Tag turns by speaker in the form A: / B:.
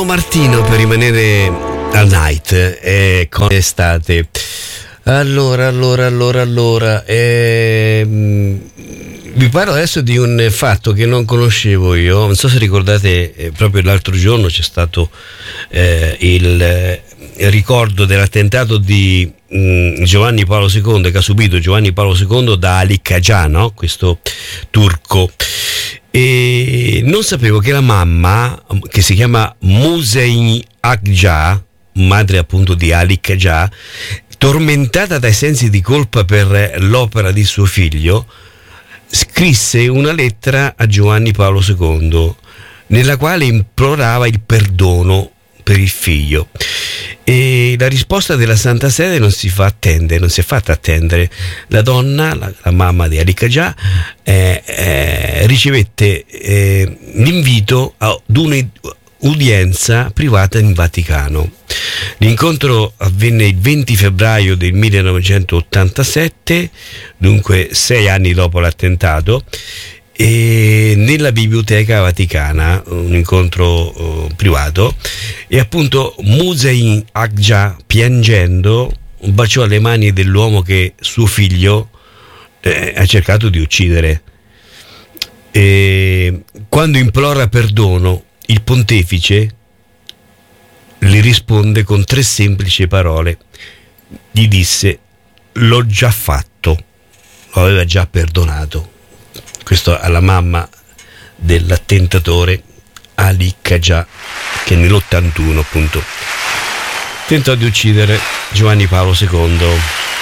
A: Martino per rimanere al night con estate. Allora, vi parlo adesso di un fatto che non conoscevo io. Non so se ricordate, proprio l'altro giorno c'è stato il ricordo dell'attentato di Giovanni Paolo II, che ha subito Giovanni Paolo II da Ali Khaja, no? Questo turco. E non sapevo che la mamma, che si chiama Musein Akja, madre appunto di Ali Khaja, tormentata dai sensi di colpa per l'opera di suo figlio, scrisse una lettera a Giovanni Paolo II nella quale implorava il perdono per il figlio. E la risposta della Santa Sede non si è fatta attendere. La donna, la mamma di Ali Khaja, ricevette l'invito ad un'udienza privata in Vaticano. L'incontro avvenne il 20 febbraio del 1987, dunque 6 anni dopo l'attentato, e nella Biblioteca Vaticana, un incontro privato, e appunto Musein Akja, piangendo, baciò le mani dell'uomo che suo figlio ha cercato di uccidere. E quando implora perdono, il pontefice gli risponde con 3 semplici parole. Gli disse: l'ho già fatto, lo aveva già perdonato. Questo alla mamma dell'attentatore Ali Khaja, che nell'81 appunto tentò di uccidere Giovanni Paolo II.